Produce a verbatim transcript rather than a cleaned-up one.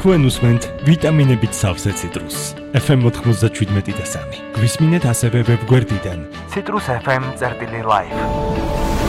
თქვენ უსმენთ ვიტამინებით სავსე ციტრუსს. ეფ ემ ოთხმოცდაშვიდმეტი და სამი. გვისმინეთ ასევე ვებგვერდიდან citrus f m წერტილი live.